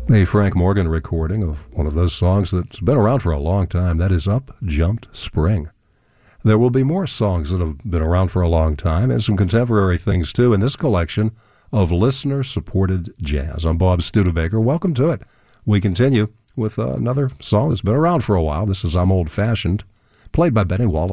A Frank Morgan recording of one of those songs that's been around for a long time. That is Up Jumped Spring. There will be more songs that have been around for a long time and some contemporary things too in this collection of listener-supported jazz. I'm Bob Studebaker. Welcome to it. We continue with another song that's been around for a while. This is I'm Old Fashioned, played by Benny Wallace.